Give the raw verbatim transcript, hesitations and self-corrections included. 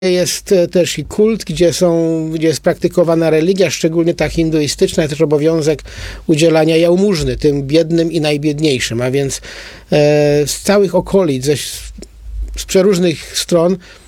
jest też i kult, gdzie są, gdzie jest praktykowana religia, szczególnie ta hinduistyczna, też obowiązek udzielania jałmużny tym biednym i najbiedniejszym, a więc e, z całych okolic, ze, z przeróżnych stron